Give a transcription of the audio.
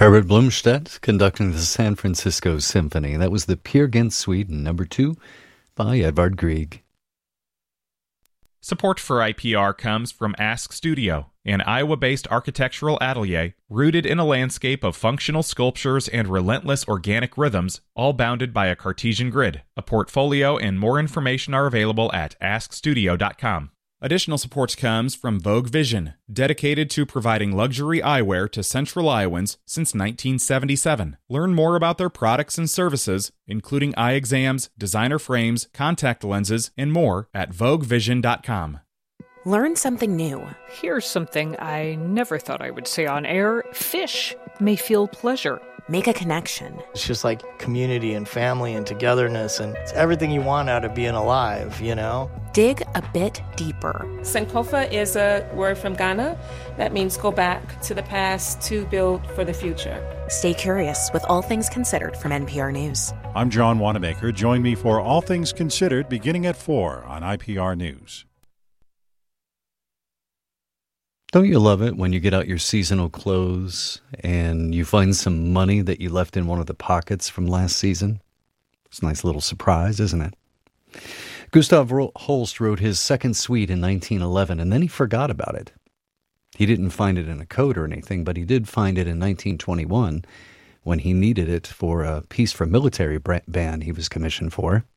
Herbert Blomstedt conducting the San Francisco Symphony. That was the Peer Gynt Suite, number 2, by Edvard Grieg. Support for IPR comes from Ask Studio, an Iowa-based architectural atelier rooted in a landscape of functional sculptures and relentless organic rhythms, all bounded by a Cartesian grid. A portfolio and more information are available at askstudio.com. Additional support comes from Vogue Vision, dedicated to providing luxury eyewear to Central Iowans since 1977. Learn more about their products and services, including eye exams, designer frames, contact lenses, and more at voguevision.com. Learn something new. Here's something I never thought I would say on air. Fish may feel pleasure. Make a connection. It's just like community and family and togetherness, and it's everything you want out of being alive, you know? Dig a bit deeper. Sankofa is a word from Ghana that means go back to the past to build for the future. Stay curious with All Things Considered from NPR News. I'm John Wanamaker. Join me for All Things Considered beginning at 4 on IPR News. Don't you love it when you get out your seasonal clothes and you find some money that you left in one of the pockets from last season? It's a nice little surprise, isn't it? Gustav Holst wrote his second suite in 1911, and then he forgot about it. He didn't find it in a coat or anything, but he did find it in 1921 when he needed it for a piece for a military band he was commissioned for.